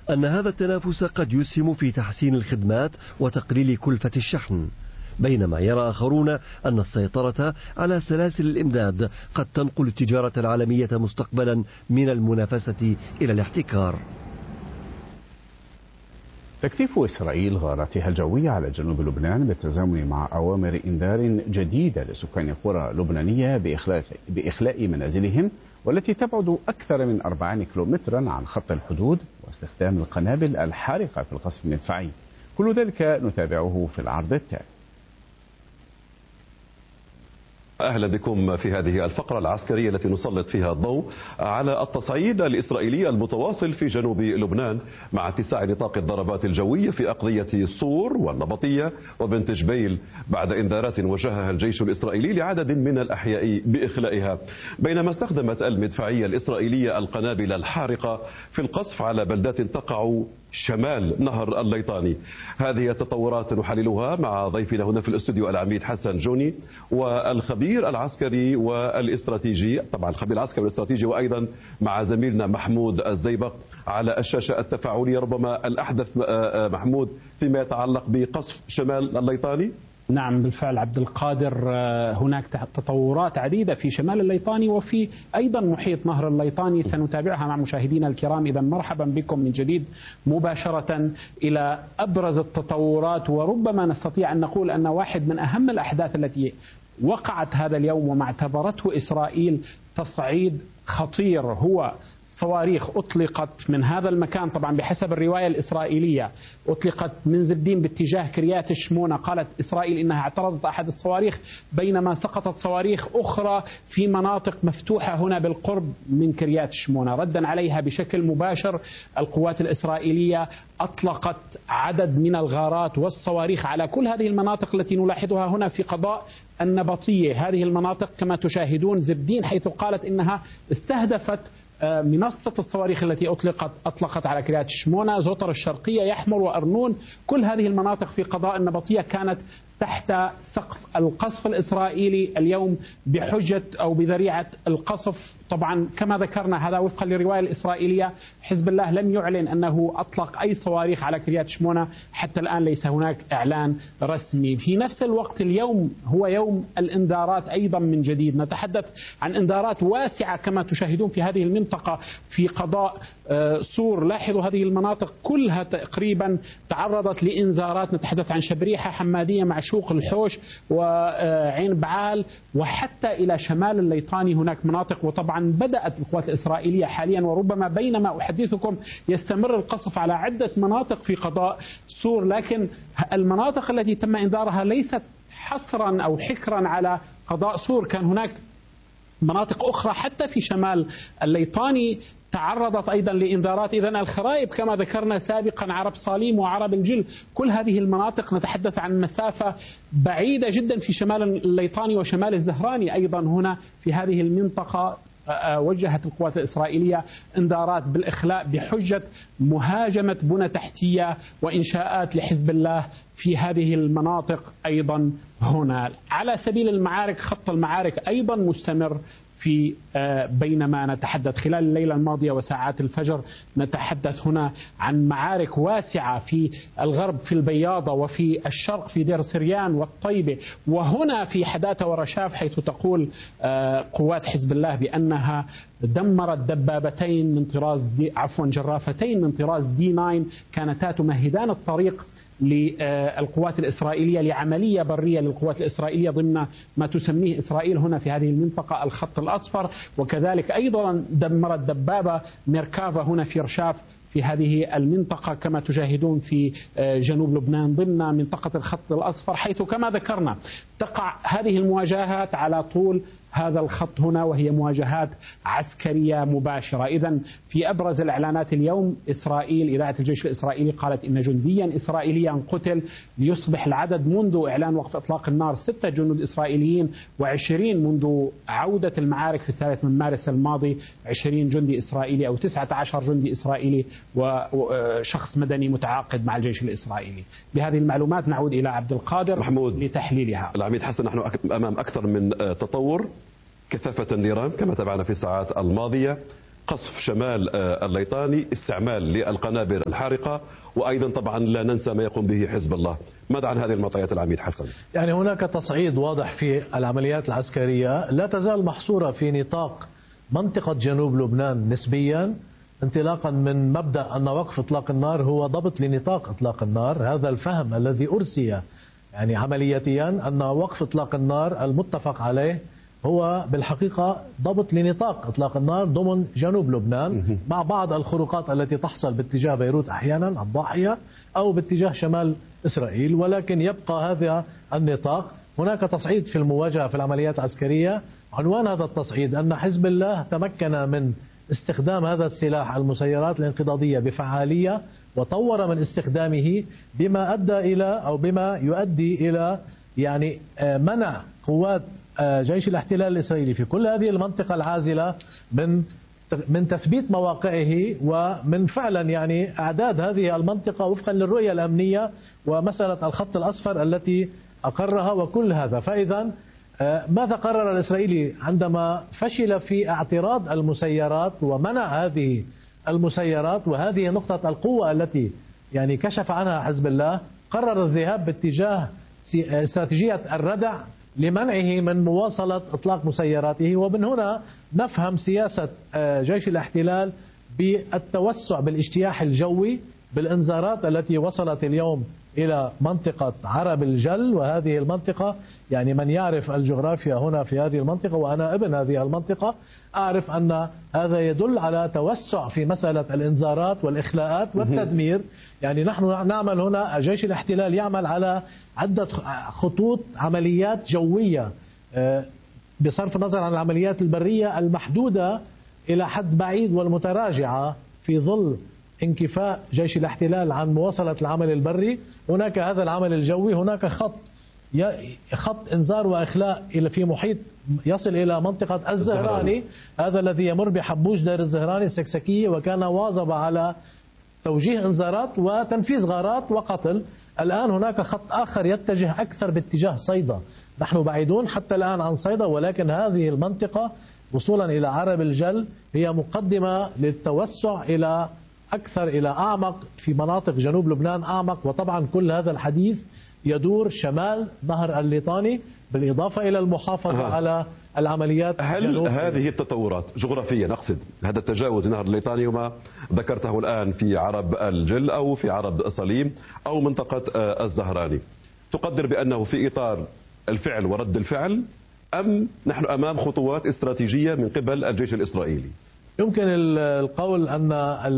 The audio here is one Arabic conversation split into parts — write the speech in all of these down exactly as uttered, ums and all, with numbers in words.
أن هذا التنافس قد يسهم في تحسين الخدمات وتقليل كلفة الشحن، بينما يرى آخرون أن السيطرة على سلاسل الإمداد قد تنقل التجارة العالمية مستقبلا من المنافسة إلى الاحتكار. تكثيف إسرائيل غاراتها الجوية على جنوب لبنان بالتزامن مع أوامر إنذار جديدة لسكان قرى لبنانية بإخلاء, بإخلاء منازلهم والتي تبعد أكثر من أربعين كيلومترا عن خط الحدود، واستخدام القنابل الحارقة في القصف المدفعي. كل ذلك نتابعه في العرض التالي. أهلا بكم في هذه الفقرة العسكرية التي نسلط فيها الضوء على التصعيد الإسرائيلي المتواصل في جنوب لبنان مع اتساع نطاق الضربات الجوية في أقضية صور والنبطية وبنت جبيل بعد إنذارات وجهها الجيش الإسرائيلي لعدد من الأحياء بإخلائها، بينما استخدمت المدفعية الإسرائيلية القنابل الحارقة في القصف على بلدات تقع شمال نهر الليطاني. هذه التطورات نحللها مع ضيفنا هنا في الاستوديو العميد حسن جوني والخبير العسكري والاستراتيجي، طبعا الخبير العسكري والاستراتيجي، وأيضا مع زميلنا محمود الزيبق على الشاشة التفاعلية. ربما الأحدث محمود فيما يتعلق بقصف شمال الليطاني. نعم بالفعل عبد القادر، هناك تطورات عديدة في شمال الليطاني وفي أيضا محيط نهر الليطاني سنتابعها مع مشاهدينا الكرام. إذا مرحبا بكم من جديد مباشرة إلى أبرز التطورات، وربما نستطيع أن نقول أن واحد من أهم الأحداث التي وقعت هذا اليوم وما اعتبرته إسرائيل تصعيد خطير هو صواريخ أطلقت من هذا المكان. طبعا بحسب الرواية الإسرائيلية أطلقت من زبدين باتجاه كريات الشمونة. قالت إسرائيل إنها اعترضت أحد الصواريخ، بينما سقطت صواريخ أخرى في مناطق مفتوحة هنا بالقرب من كريات الشمونة. ردا عليها بشكل مباشر القوات الإسرائيلية أطلقت عدد من الغارات والصواريخ على كل هذه المناطق التي نلاحظها هنا في قضاء النبطية. هذه المناطق كما تشاهدون زبدين، حيث قالت إنها استهدفت منصة الصواريخ التي أطلقت أطلقت على كريات الشمونة، زوطر الشرقية، يحمر وأرنون. كل هذه المناطق في قضاء النبطية كانت تحت سقف القصف الإسرائيلي اليوم بحجة أو بذريعة القصف. طبعا كما ذكرنا هذا وفقا للرواية الإسرائيلية، حزب الله لم يعلن أنه أطلق أي صواريخ على كريات شمونة، حتى الآن ليس هناك إعلان رسمي. في نفس الوقت اليوم هو يوم الإنذارات أيضا من جديد. نتحدث عن إنذارات واسعة كما تشاهدون في هذه المنطقة في قضاء صور. لاحظوا هذه المناطق كلها تقريبا تعرضت لإنذارات. نتحدث عن شبريحة، حمادية، معشوق، الحوش وعين بعال، وحتى إلى شمال الليطاني هناك مناطق. وطبعا بدأت القوات الإسرائيلية حاليا، وربما بينما أحدثكم يستمر القصف على عدة مناطق في قضاء صور، لكن المناطق التي تم إنذارها ليست حصرا أو حكرا على قضاء صور. كان هناك مناطق أخرى حتى في شمال الليطاني تعرضت أيضا لإنذارات. إذن الخرائب كما ذكرنا سابقا، عرب صاليم وعرب الجل، كل هذه المناطق نتحدث عن مسافة بعيدة جدا في شمال الليطاني وشمال الزهراني. أيضا هنا في هذه المنطقة وجهت القوات الإسرائيلية انذارات بالإخلاء بحجة مهاجمة بنى تحتية وإنشاءات لحزب الله في هذه المناطق. أيضا هنا على سبيل المعارك، خط المعارك أيضا مستمر في بينما نتحدث خلال الليلة الماضية وساعات الفجر. نتحدث هنا عن معارك واسعة في الغرب في البياضة، وفي الشرق في دير سريان والطيبة، وهنا في حداثة ورشاف، حيث تقول قوات حزب الله بأنها دمرت دبابتين من طراز دي عفوا جرافتين من طراز دي تسعة كانتا تمهدان الطريق للقوات الإسرائيلية لعملية برية للقوات الإسرائيلية ضمن ما تسميه إسرائيل هنا في هذه المنطقة الخط الأصفر. وكذلك أيضا دمرت دبابة ميركافا هنا في رشاف في هذه المنطقة كما تشاهدون في جنوب لبنان ضمن منطقة الخط الأصفر، حيث كما ذكرنا تقع هذه المواجهات على طول هذا الخط هنا، وهي مواجهات عسكرية مباشرة. إذن في أبرز الإعلانات اليوم، إسرائيل إذاعة الجيش الإسرائيلي قالت إن جنديا إسرائيليا قتل، ليصبح العدد منذ إعلان وقف إطلاق النار ستة جنود إسرائيليين، وعشرين منذ عودة المعارك في الثالث من مارس الماضي، عشرين جندي إسرائيلي أو تسعة عشر جندي إسرائيلي وشخص مدني متعاقد مع الجيش الإسرائيلي. بهذه المعلومات نعود إلى عبد القادر محمود لتحليلها. العميد حسن، نحن أمام أكثر من تطور. كثافة النيران كما تابعنا في الساعات الماضية، قصف شمال الليطاني، استعمال للقنابل الحارقة، وأيضا طبعا لا ننسى ما يقوم به حزب الله. ماذا عن هذه المعطيات العميد حسن؟ يعني هناك تصعيد واضح في العمليات العسكرية، لا تزال محصورة في نطاق منطقة جنوب لبنان نسبيا، انطلاقا من مبدأ أن وقف إطلاق النار هو ضبط لنطاق إطلاق النار. هذا الفهم الذي أرسي يعني عملياتيا أن وقف إطلاق النار المتفق عليه هو بالحقيقة ضبط لنطاق إطلاق النار ضمن جنوب لبنان، مع بعض الخروقات التي تحصل باتجاه بيروت أحيانا الضاحية أو باتجاه شمال إسرائيل، ولكن يبقى هذا النطاق. هناك تصعيد في المواجهة في العمليات العسكرية. عنوان هذا التصعيد أن حزب الله تمكن من استخدام هذا السلاح المسيرات الانقضاضية بفعالية، وطور من استخدامه بما أدى إلى أو بما يؤدي إلى يعني منع قوات جيش الاحتلال الإسرائيلي في كل هذه المنطقة العازلة من من تثبيت مواقعه، ومن فعلا يعني إعداد هذه المنطقة وفقا للرؤية الأمنية ومسألة الخط الأصفر التي أقرها وكل هذا. فإذا ماذا قرر الإسرائيلي عندما فشل في اعتراض المسيرات ومنع هذه المسيرات، وهذه نقطة القوة التي يعني كشف عنها حزب الله؟ قرر الذهاب باتجاه استراتيجية الردع لمنعه من مواصلة إطلاق مسيراته. ومن هنا نفهم سياسة جيش الاحتلال بالتوسع بالاجتياح الجوي بالإنذارات التي وصلت اليوم إلى منطقة عرب الجل. وهذه المنطقة يعني من يعرف الجغرافيا هنا في هذه المنطقة، وأنا ابن هذه المنطقة، أعرف أن هذا يدل على توسع في مسألة الإنذارات والإخلاءات والتدمير. يعني نحن نعمل هنا، جيش الاحتلال يعمل على عدة خطوط عمليات جوية بصرف النظر عن العمليات البرية المحدودة إلى حد بعيد والمتراجعة في ظل انكفاء جيش الاحتلال عن مواصلة العمل البري. هناك هذا العمل الجوي، هناك خط خط انذار واخلاء الى في محيط يصل الى منطقة الزهراني، هذا الذي يمر بحبوش دير الزهراني السكسكية، وكان واظب على توجيه انذارات وتنفيذ غارات وقتل. الآن هناك خط آخر يتجه أكثر باتجاه صيدا. نحن بعيدون حتى الآن عن صيدا، ولكن هذه المنطقة وصولا إلى عرب الجل هي مقدمة للتوسع إلى أكثر إلى أعمق في مناطق جنوب لبنان أعمق. وطبعا كل هذا الحديث يدور شمال نهر الليطاني بالإضافة إلى المحافظة أه. على العمليات. هل هذه التطورات جغرافيا، أقصد هذا التجاوز نهر الليطاني وما ذكرته الآن في عرب الجل أو في عرب صليم أو منطقة الزهراني، تقدر بأنه في إطار الفعل ورد الفعل، أم نحن أمام خطوات استراتيجية من قبل الجيش الإسرائيلي؟ يمكن القول أن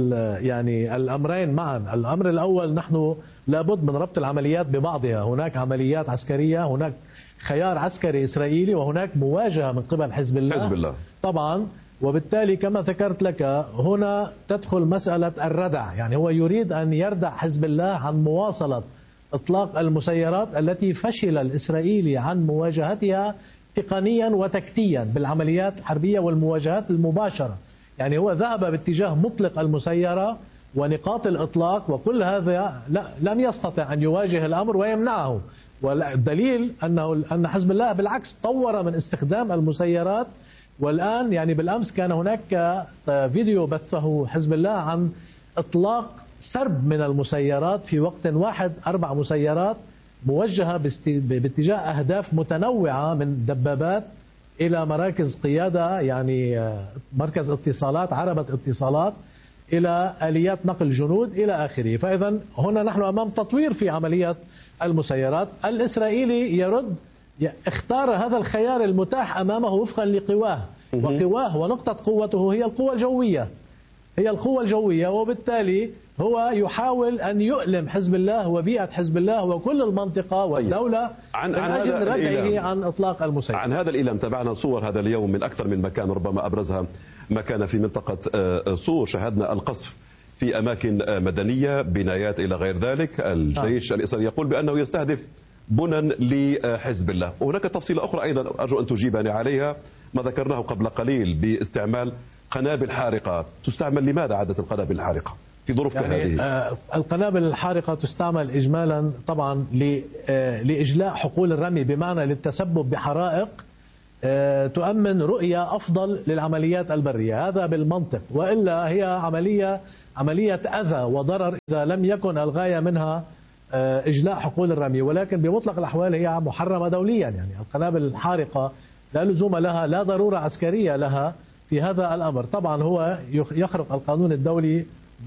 يعني الأمرين معا. الأمر الأول، نحن لابد من ربط العمليات ببعضها. هناك عمليات عسكرية، هناك خيار عسكري إسرائيلي، وهناك مواجهة من قبل حزب الله, حزب الله. طبعا. وبالتالي كما ذكرت لك هنا تدخل مسألة الردع. يعني هو يريد أن يردع حزب الله عن مواصلة إطلاق المسيرات التي فشل الإسرائيلي عن مواجهتها تقنيا وتكتيا بالعمليات الحربية والمواجهات المباشرة. يعني هو ذهب باتجاه مطلق المسيرة ونقاط الإطلاق، وكل هذا لا لم يستطع أن يواجه الأمر ويمنعه. والدليل أنه أن حزب الله بالعكس طور من استخدام المسيرات. والآن يعني بالأمس كان هناك فيديو بثه حزب الله عن إطلاق سرب من المسيرات في وقت واحد، أربع مسيرات موجهة باتجاه أهداف متنوعة من دبابات إلى مراكز قيادة، يعني مركز اتصالات، عربة اتصالات، إلى آليات نقل جنود إلى آخره. فإذا هنا نحن أمام تطوير في عملية المسيرات. الإسرائيلي يرد اختار هذا الخيار المتاح أمامه وفقا لقواه، وقواه ونقطة قوته هي القوة الجوية، هي القوة الجوية. وبالتالي هو يحاول أن يؤلم حزب الله وبيئة حزب الله وكل المنطقة والدولة عن, من عن أجل ردعه عن إطلاق المسيرات. عن هذا الإيلام تابعنا صور هذا اليوم من أكثر من مكان، ربما أبرزها ما كان في منطقة صور. شاهدنا القصف في أماكن مدنية، بنايات إلى غير ذلك. الجيش الإسرائيلي يقول بأنه يستهدف بنى لحزب الله. وهناك تفصيلة أخرى أيضا أرجو أن تجيبني عليها، ما ذكرناه قبل قليل باستعمال قنابل حارقة. تستعمل لماذا عادة القنابل الحارقة في ظروف يعني كهذه؟ آه القنابل الحارقة تستعمل إجمالا طبعا لإجلاء حقول الرمي، بمعنى للتسبب بحرائق تؤمن رؤية أفضل للعمليات البرية. هذا بالمنطق، وإلا هي عملية عملية أذى وضرر إذا لم يكن الغاية منها إجلاء حقول الرمي، ولكن بمطلق الأحوال هي محرمة دوليا. يعني القنابل الحارقة لا لزوم لها، لا ضرورة عسكرية لها في هذا الأمر. طبعا هو يخرق القانون الدولي،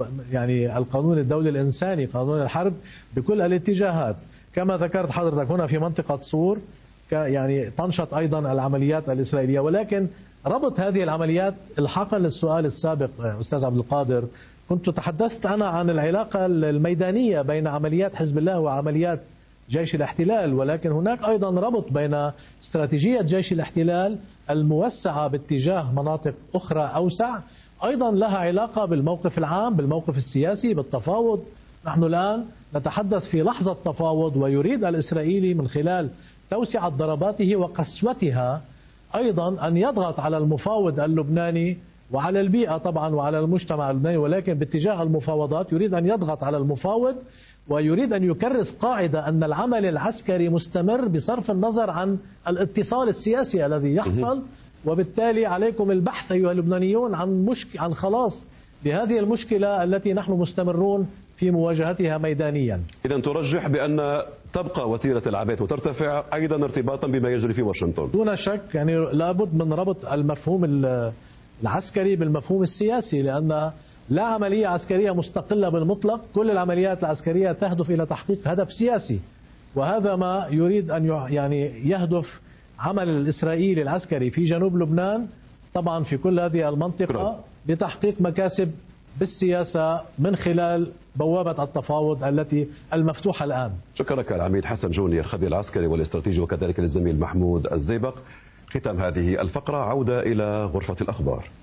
يعني القانون الدولي الإنساني، قانون الحرب بكل الاتجاهات. كما ذكرت حضرتك هنا في منطقة صور يعني تنشط أيضا العمليات الإسرائيلية، ولكن ربط هذه العمليات الحقا للسؤال السابق أستاذ عبد القادر، كنت تحدثت أنا عن العلاقة الميدانية بين عمليات حزب الله وعمليات جيش الاحتلال، ولكن هناك أيضا ربط بين استراتيجية جيش الاحتلال الموسعة باتجاه مناطق أخرى أوسع، أيضا لها علاقة بالموقف العام، بالموقف السياسي، بالتفاوض. نحن الآن نتحدث في لحظة تفاوض، ويريد الإسرائيلي من خلال توسعة ضرباته وقسوتها أيضا أن يضغط على المفاوض اللبناني وعلى البيئة طبعا وعلى المجتمع اللبناني، ولكن باتجاه المفاوضات يريد أن يضغط على المفاوض، ويريد أن يكرس قاعدة أن العمل العسكري مستمر بصرف النظر عن الاتصال السياسي الذي يحصل. وبالتالي عليكم البحث أيها اللبنانيون عن مشك... عن خلاص بهذه المشكلة التي نحن مستمرون في مواجهتها ميدانيا. إذا ترجح بأن تبقى وتيرة العبيد وترتفع أيضا ارتباطا بما يجري في واشنطن؟ دون شك، يعني لابد من ربط المفهوم العسكري بالمفهوم السياسي، لأن لا عملية عسكرية مستقلة بالمطلق، كل العمليات العسكرية تهدف إلى تحقيق هدف سياسي، وهذا ما يريد أن يعني يهدف عمل الإسرائيلي العسكري في جنوب لبنان طبعا في كل هذه المنطقة بتحقيق مكاسب بالسياسة من خلال بوابة التفاوض التي المفتوحة الآن. شكرا لك العميد حسن جوني الخبير العسكري والاستراتيجي، وكذلك للزميل محمود الزيبق. ختام هذه الفقرة عودة إلى غرفة الأخبار.